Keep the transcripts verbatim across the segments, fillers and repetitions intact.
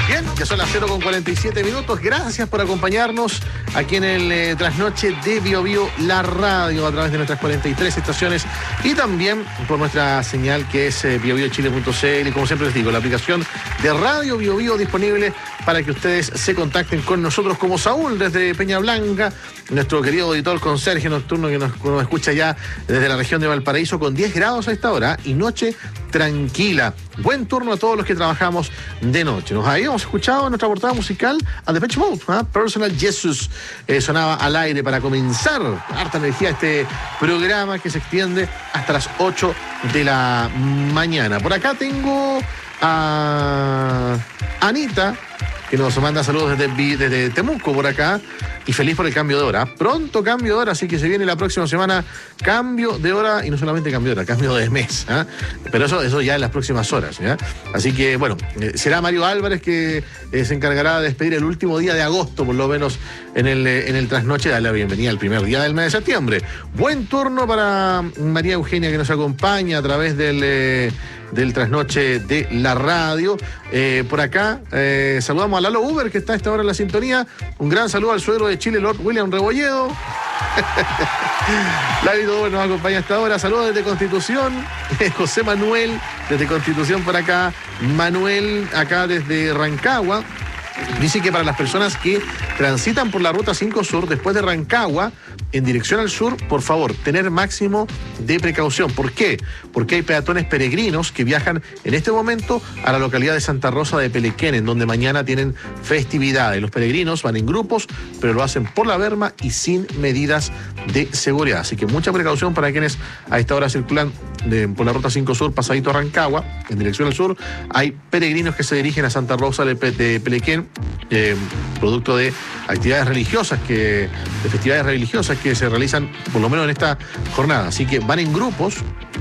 Bien, ya son las cero con cuarenta y siete minutos. Gracias por acompañarnos aquí en el eh, trasnoche de Bio Bio, la radio, a través de nuestras cuarenta y tres estaciones y también por nuestra señal que es eh, bio bio chile punto c l. Y como siempre les digo, la aplicación de Radio Bio Bio disponible para que ustedes se contacten con nosotros, como Saúl desde Peña Blanca, nuestro querido auditor conserje nocturno que nos, nos escucha ya desde la región de Valparaíso, con diez grados a esta hora y noche tranquila. Buen turno a todos los que trabajamos de noche. Nos habíamos escuchado en nuestra portada musical a Depeche Mode, ¿eh? Personal Jesus, eh, sonaba al aire para comenzar harta energía este programa que se extiende hasta las ocho de la mañana. Por acá tengo a Anita, que nos manda saludos desde, desde Temuco por acá, y feliz por el cambio de hora. Pronto cambio de hora, así que se viene la próxima semana cambio de hora, y no solamente cambio de hora, cambio de mes, ¿eh? Pero eso, eso ya en las próximas horas, ¿ya? Así que, bueno, eh, será Mario Álvarez que eh, se encargará de despedir el último día de agosto, por lo menos en el, en el trasnoche, darle la bienvenida al primer día del mes de septiembre. Buen turno para María Eugenia, que nos acompaña a través del... Eh, del trasnoche de la radio. Eh, por acá eh, saludamos a Lalo Uber, que está a esta hora en la sintonía. Un gran saludo al suegro de Chile, Lord William Rebolledo. Lalito Uber nos acompaña a esta hora. Saludos desde Constitución. José Manuel desde Constitución por acá. Manuel acá desde Rancagua. Dice que para las personas que transitan por la Ruta cinco Sur después de Rancagua en dirección al sur, por favor, tener máximo de precaución. ¿Por qué? Porque hay peatones peregrinos que viajan en este momento a la localidad de Santa Rosa de Pelequén, en donde mañana tienen festividades. Los peregrinos van en grupos, pero lo hacen por la berma y sin medidas de seguridad. Así que mucha precaución para quienes a esta hora circulan de, por la Ruta cinco Sur, pasadito a Rancagua, en dirección al sur. Hay peregrinos que se dirigen a Santa Rosa de, de Pelequén, eh, producto de actividades religiosas, que, de festividades religiosas que se realizan por lo menos en esta jornada. Así que van en grupos,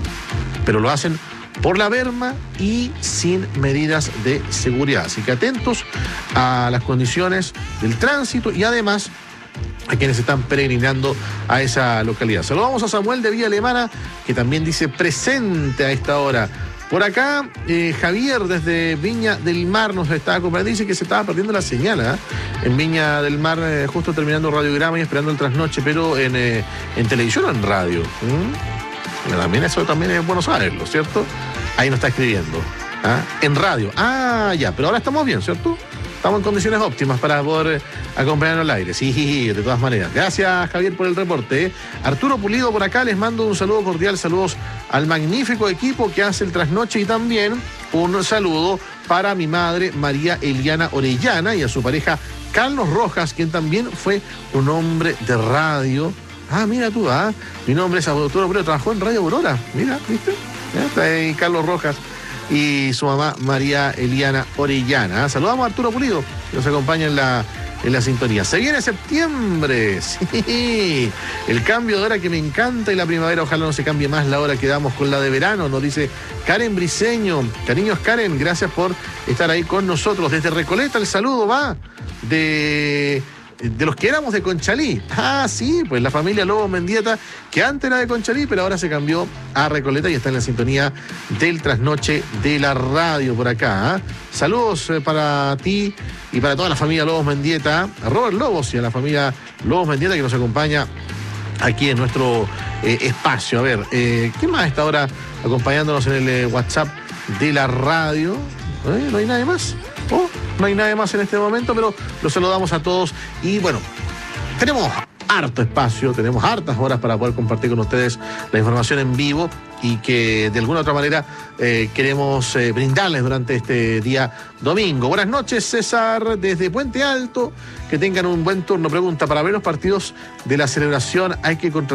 pero lo hacen por la berma y sin medidas de seguridad. Así que atentos a las condiciones del tránsito y además a quienes están peregrinando a esa localidad. Saludamos a Samuel de Villa Alemana, que también dice presente a esta hora. Por acá, eh, Javier desde Viña del Mar nos está acompañando. Dice que se estaba perdiendo la señal, ¿eh? En Viña del Mar, eh, justo terminando radiograma y esperando el trasnoche, pero en, eh, en televisión o en radio. ¿Mm? También eso también es bueno saberlo, ¿cierto? Ahí nos está escribiendo. ¿Ah? En radio. Ah, ya, pero ahora estamos bien, ¿cierto? Estamos en condiciones óptimas para poder acompañarnos al aire. Sí, de todas maneras. Gracias, Javier, por el reporte. ¿eh? Arturo Pulido por acá, les mando un saludo cordial. Saludos al magnífico equipo que hace el trasnoche y también un saludo para mi madre, María Eliana Orellana, y a su pareja, Carlos Rojas, quien también fue un hombre de radio. Ah, mira tú, ¿ah? Mi nombre es Arturo Pulido, trabajó en Radio Aurora. Mira, ¿viste? ¿Ya? Está ahí Carlos Rojas y su mamá María Eliana Orellana. Saludamos a Arturo Pulido, que nos acompaña en la, en la sintonía. Se viene septiembre, sí, el cambio de hora que me encanta, y la primavera ojalá no se cambie más la hora que damos con la de verano, nos dice Karen Briceño. Cariños, Karen, gracias por estar ahí con nosotros. Desde Recoleta el saludo va de... de los que éramos de Conchalí. Ah, sí, pues la familia Lobos Mendieta, que antes era de Conchalí, pero ahora se cambió a Recoleta y está en la sintonía del trasnoche de la radio por acá. ¿eh? Saludos eh, para ti y para toda la familia Lobos Mendieta, a Robert Lobos y a la familia Lobos Mendieta que nos acompaña aquí en nuestro eh, espacio. A ver, eh, ¿quién más está ahora acompañándonos en el eh, WhatsApp de la radio? ¿Eh? ¿No hay nadie más? Oh, no hay nadie más en este momento, pero los saludamos a todos y bueno, tenemos harto espacio, tenemos hartas horas para poder compartir con ustedes la información en vivo y que de alguna u otra manera eh, queremos eh, brindarles durante este día domingo. Buenas noches, César, desde Puente Alto, que tengan un buen turno. Pregunta, para ver los partidos de la celebración hay que contratar